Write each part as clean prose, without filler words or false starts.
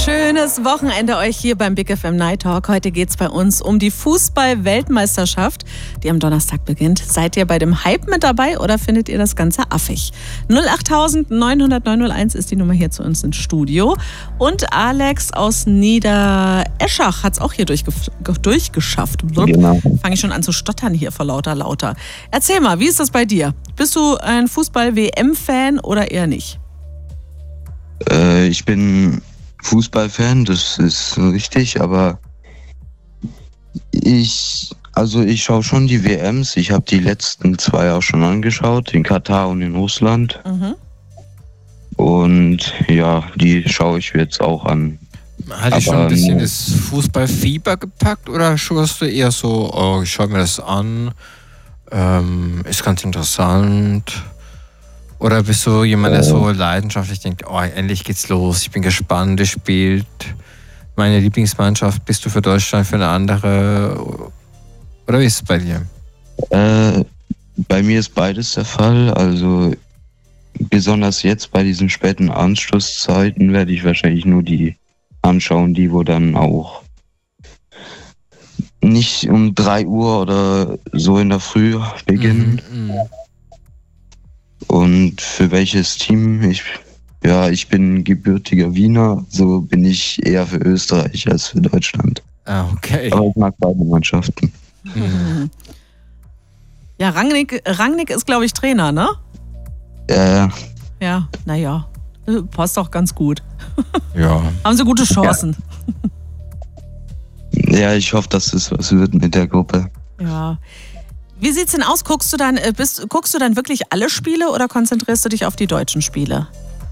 Schönes Wochenende euch hier beim Big FM Night Talk. Heute geht es bei uns um die Fußball-Weltmeisterschaft, die am Donnerstag beginnt. Seid ihr bei dem Hype mit dabei oder findet ihr das Ganze affig? 08000 900 901 ist die Nummer hier zu uns ins Studio. Und Alex aus Niedereschach hat es auch hier durchgeschafft. Genau. Fange ich schon an zu stottern hier vor lauter. Erzähl mal, wie ist das bei dir? Bist du ein Fußball-WM-Fan oder eher nicht? Ich bin Fußballfan, das ist richtig, aber ich schaue schon die WMs. Ich habe die letzten 2 auch schon angeschaut, in Katar und in Russland. Mhm. Und ja, die schaue ich jetzt auch an. Hat dich schon ein bisschen das Fußballfieber gepackt oder schaust du eher so, oh, ich schaue mir das an, ist ganz interessant? Oder bist du jemand, der so leidenschaftlich denkt, oh, endlich geht's los, ich bin gespannt, es spielt meine Lieblingsmannschaft, bist du für Deutschland, für eine andere? Oder wie ist es bei dir? Bei mir ist beides der Fall. Also besonders jetzt bei diesen späten Anstoßzeiten werde ich wahrscheinlich nur die anschauen, die wo dann auch nicht um 3 Uhr oder so in der Früh beginnen. Und für welches Team? Ich bin gebürtiger Wiener, so bin ich eher für Österreich als für Deutschland. Ah, okay. Aber ich mag beide Mannschaften. Mhm. Ja, Rangnick ist, glaube ich, Trainer, ne? Ja, naja, passt doch ganz gut. Ja. Haben sie gute Chancen. Ja, ich hoffe, dass es was wird mit der Gruppe. Ja. Wie sieht's denn aus? Guckst du dann wirklich alle Spiele oder konzentrierst du dich auf die deutschen Spiele?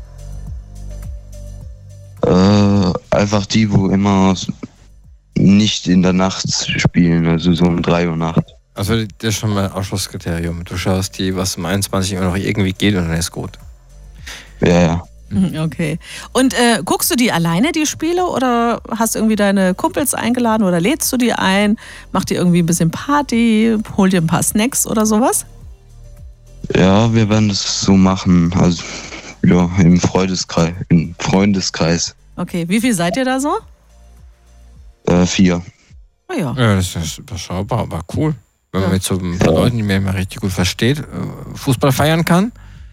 Einfach die, wo immer nicht in der Nacht spielen, also so um 3 Uhr Nacht. Also das ist schon mal ein Ausschlusskriterium. Du schaust die, was um 21 Uhr noch irgendwie geht und dann ist gut. Ja. Okay. Und guckst du die alleine, die Spiele, oder hast du irgendwie deine Kumpels eingeladen oder lädst du die ein? Macht ihr irgendwie ein bisschen Party? Hol dir ein paar Snacks oder sowas? Ja, wir werden das so machen. Also ja, im Freundeskreis. Okay, wie viel seid ihr da so? 4. Oh ja. Ja, das ist überschaubar, aber cool. Wenn man mit so ein paar Leuten, die man immer richtig gut versteht, Fußball feiern kann.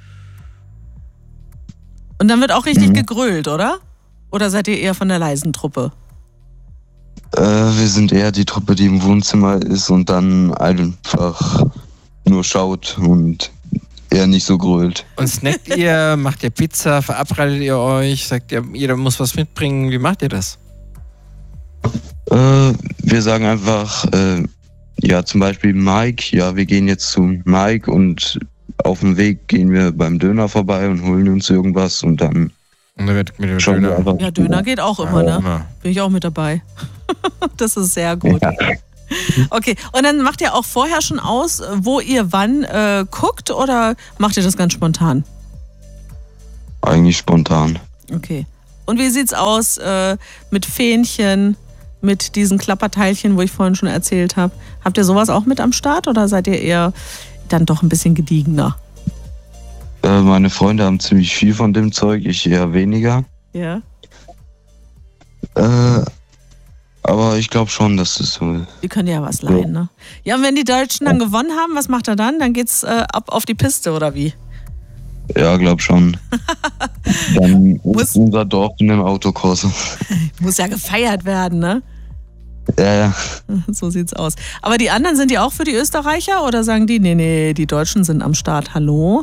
Und dann wird auch richtig gegrölt, oder? Oder seid ihr eher von der leisen Truppe? Wir sind eher die Truppe, die im Wohnzimmer ist und dann einfach nur schaut und eher nicht so grölt. Und snackt ihr, macht ihr Pizza, verabredet ihr euch, sagt ihr, jeder muss was mitbringen, wie macht ihr das? Wir sagen einfach, zum Beispiel Mike, wir gehen jetzt zu Mike und auf dem Weg gehen wir beim Döner vorbei und holen uns irgendwas und dann wird mit dem Döner. Ja, Döner geht auch immer, ne? Bin ich auch mit dabei. Das ist sehr gut. Ja. Okay, und dann macht ihr auch vorher schon aus, wo ihr wann guckt oder macht ihr das ganz spontan? Eigentlich spontan. Okay. Und wie sieht's aus mit Fähnchen, mit diesen Klapperteilchen, wo ich vorhin schon erzählt habe? Habt ihr sowas auch mit am Start oder seid ihr eher dann doch ein bisschen gediegener? Meine Freunde haben ziemlich viel von dem Zeug, ich eher weniger. Ja. Aber ich glaube schon, dass das so... Die können ja was leihen, ne? Ja, und wenn die Deutschen dann gewonnen haben, was macht er dann? Dann geht's ab auf die Piste, oder wie? Ja, glaub schon. Dann ist unser Dorf in einem Autokurs. Muss ja gefeiert werden, ne? Ja. So sieht's aus. Aber die anderen, sind die auch für die Österreicher oder sagen die, nee, die Deutschen sind am Start, hallo?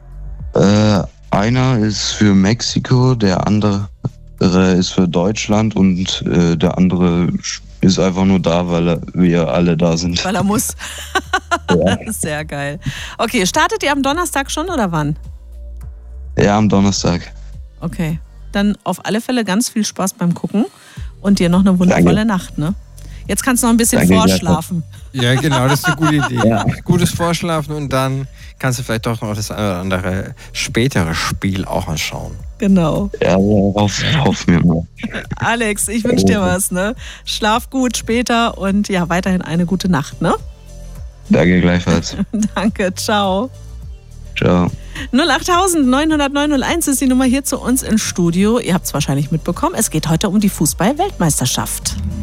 Einer ist für Mexiko, der andere ist für Deutschland und der andere ist einfach nur da, weil wir alle da sind. Weil er muss. Ja. Sehr geil. Okay, startet ihr am Donnerstag schon oder wann? Ja, am Donnerstag. Okay, dann auf alle Fälle ganz viel Spaß beim Gucken und dir noch eine wundervolle Nacht, ne? Jetzt kannst du noch ein bisschen vorschlafen. Ja, genau, das ist eine gute Idee. Ja. Gutes Vorschlafen und dann kannst du vielleicht doch noch das eine oder andere spätere Spiel auch anschauen. Genau. Ja, hoffen wir mal. Alex, ich wünsche dir was, ne? Schlaf gut später und ja, weiterhin eine gute Nacht, ne? Danke gleichfalls. Danke, ciao. Ciao. 08901 ist die Nummer hier zu uns ins Studio. Ihr habt es wahrscheinlich mitbekommen, es geht heute um die Fußball-Weltmeisterschaft.